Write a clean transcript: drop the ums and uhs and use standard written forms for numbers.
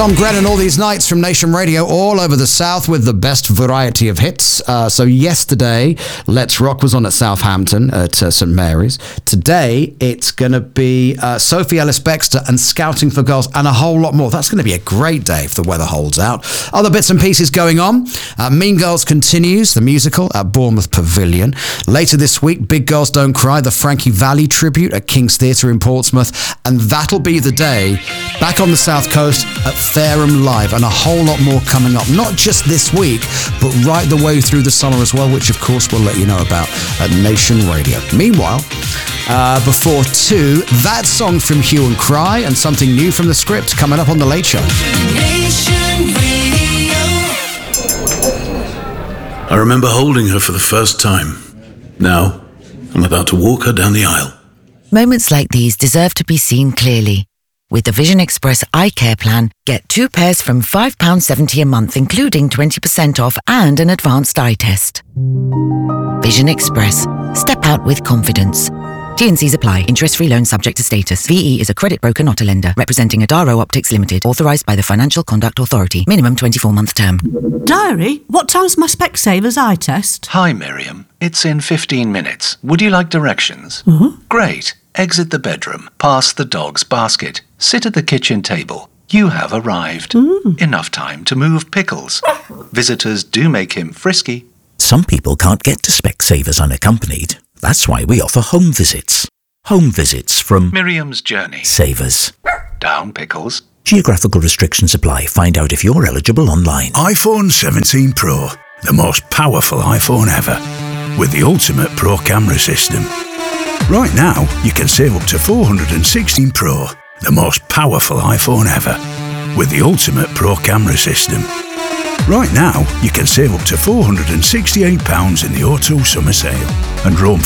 Tom Grennan all these nights from Nation Radio all over the South with the best variety of hits. So yesterday, Let's Rock was on at Southampton at St Mary's. Today, it's going to be Sophie Ellis-Bextor and Scouting for Girls and a whole lot more. That's going to be a great day if the weather holds out. Other bits and pieces going on. Mean Girls continues, the musical at Bournemouth Pavilion. Later this week, Big Girls Don't Cry, the Frankie Valli tribute at King's Theatre in Portsmouth. And that'll be the day back on the South Coast at Fareham Live, and a whole lot more coming up, not just this week, but right the way through the summer as well, which of course we'll let you know about at Nation Radio. Meanwhile, before 2, that song from Hue and Cry and something new from The Script coming up on The Late Show. Nation Radio. I remember holding her for the first time. Now, I'm about to walk her down the aisle. Moments like these deserve to be seen clearly. With the Vision Express Eye Care Plan, get 2 pairs from £5.70 a month, including 20% off and an advanced eye test. Vision Express. Step out with confidence. T&Cs apply. Interest-free loan subject to status. VE is a credit broker, not a lender. Representing Adaro Optics Limited. Authorised by the Financial Conduct Authority. Minimum 24-month term. Diary, what time's my Specsavers eye test? Hi, Miriam. It's in 15 minutes. Would you like directions? Mm-hmm. Great. Exit the bedroom. Pass the dog's basket. Sit at the kitchen table. You have arrived. Enough time to move pickles. Visitors do make him frisky. Some people can't get to Specsavers unaccompanied. That's why we offer home visits. Home visits from Miriam's Journey. Savers. Down pickles. Geographical restrictions apply. Find out if you're eligible online. iPhone 17 Pro, the most powerful iPhone ever, with the ultimate Pro camera system. Right now, you can save up to $416 Pro, the most powerful iPhone ever, with the ultimate Pro camera system. Right now, you can save up to £468 in the O2 summer sale and roam